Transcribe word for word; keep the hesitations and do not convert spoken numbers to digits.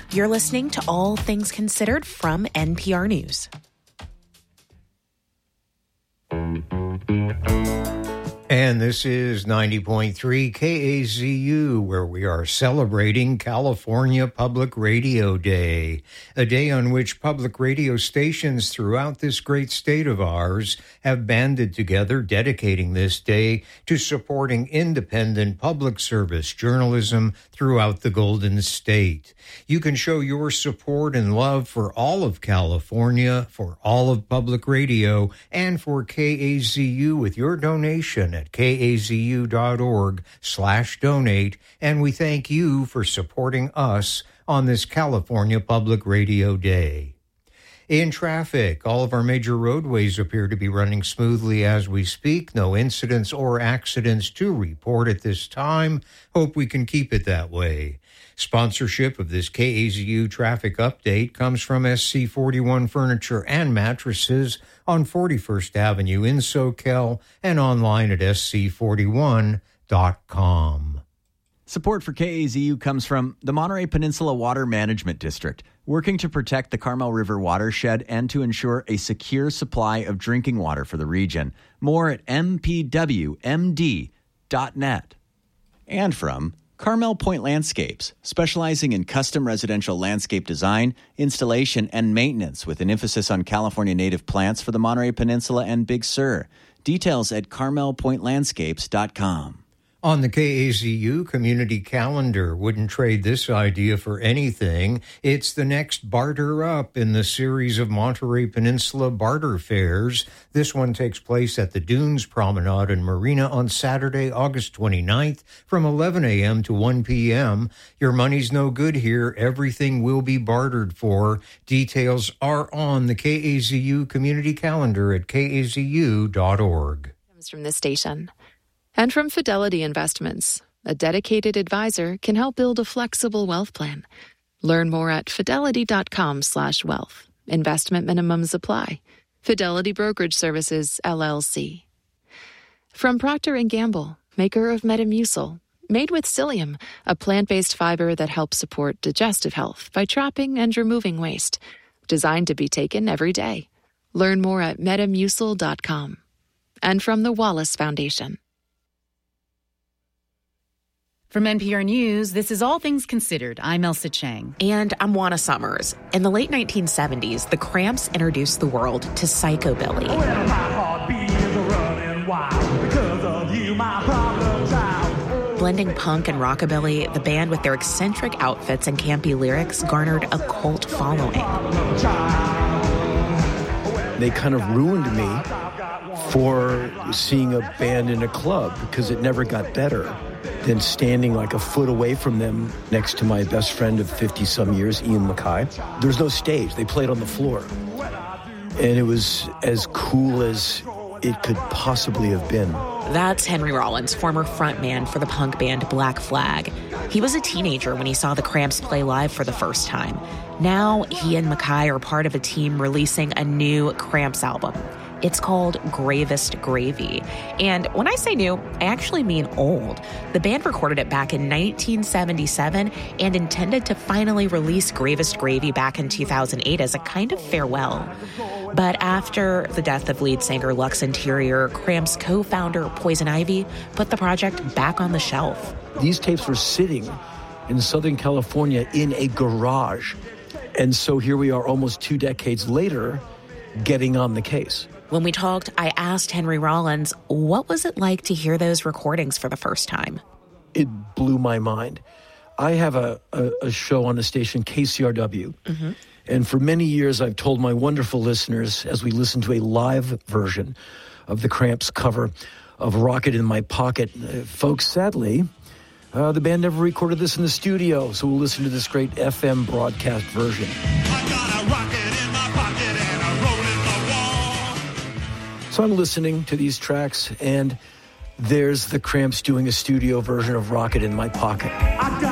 You're listening to All Things Considered from N P R News. And this is ninety point three K A Z U, where we are celebrating California Public Radio Day, a day on which public radio stations throughout this great state of ours have banded together, dedicating this day to supporting independent public service journalism throughout the Golden State. You can show your support and love for all of California, for all of public radio, and for K A Z U with your donation at kazu.org slash donate, and we thank you for supporting us on this California Public Radio Day. In traffic, all of our major roadways appear to be running smoothly as we speak. No incidents or accidents to report at this time. Hope we can keep it that way. Sponsorship of this K A Z U traffic update comes from S C forty-one Furniture and Mattresses on forty-first Avenue in Soquel and online at S C forty-one dot com. Support for K A Z U comes from the Monterey Peninsula Water Management District, working to protect the Carmel River watershed and to ensure a secure supply of drinking water for the region. More at m p w m d dot net. And from Carmel Point Landscapes, specializing in custom residential landscape design, installation, and maintenance with an emphasis on California native plants for the Monterey Peninsula and Big Sur. Details at carmel point landscapes dot com. On the K A Z U community calendar, wouldn't trade this idea for anything. It's the next Barter Up in the series of Monterey Peninsula barter fairs. This one takes place at the Dunes Promenade and Marina on Saturday, August twenty-ninth from eleven a.m. to one p.m. Your money's no good here. Everything will be bartered for. Details are on the K A Z U community calendar at k a z u dot org. From this station. And from Fidelity Investments, a dedicated advisor can help build a flexible wealth plan. Learn more at fidelity.com slash wealth. Investment minimums apply. Fidelity Brokerage Services, L L C. From Procter and Gamble, maker of Metamucil, made with psyllium, a plant-based fiber that helps support digestive health by trapping and removing waste. Designed to be taken every day. Learn more at metamucil dot com. And from the Wallace Foundation. From N P R News, this is All Things Considered. I'm Elsa Chang. And I'm Juana Summers. In the late nineteen seventies, the Cramps introduced the world to Psychobilly. Well, my heartbeat is running wild because of you, my problem child. Blending punk and rockabilly, the band with their eccentric outfits and campy lyrics garnered a cult following. They kind of ruined me for seeing a band in a club because it never got better than standing like a foot away from them next to my best friend of fifty-some years, Ian Mackay. There was no stage. They played on the floor. And it was as cool as it could possibly have been. That's Henry Rollins, former frontman for the punk band Black Flag. He was a teenager when he saw the Cramps play live for the first time. Now, he and Mackay are part of a team releasing a new Cramps album. It's called Gravest Gravy. And when I say new, I actually mean old. The band recorded it back in nineteen seventy-seven and intended to finally release Gravest Gravy back in two thousand eight as a kind of farewell. But after the death of lead singer Lux Interior, Cramps co-founder Poison Ivy put the project back on the shelf. These tapes were sitting in Southern California in a garage. And so here we are almost two decades later getting on the case. When we talked, I asked Henry Rollins, what was it like to hear those recordings for the first time? It blew my mind. I have a, a, a show on the station, K C R W. Mm-hmm. And for many years, I've told my wonderful listeners, as we listen to a live version of the Cramps cover of Rocket in My Pocket, uh, folks, sadly, uh, the band never recorded this in the studio, so we'll listen to this great F M broadcast version. I got a rocket in my pocket and a roll in the wall. So I'm listening to these tracks, and there's the Cramps doing a studio version of Rocket in My Pocket.